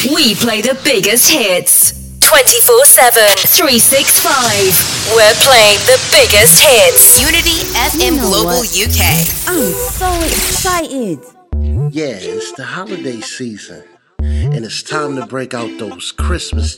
We play the biggest hits 24/7, 365. We're playing the biggest hits. Unity FM Global what? UK. I'm so excited. Yeah, it's the holiday season, and it's time to break out those Christmas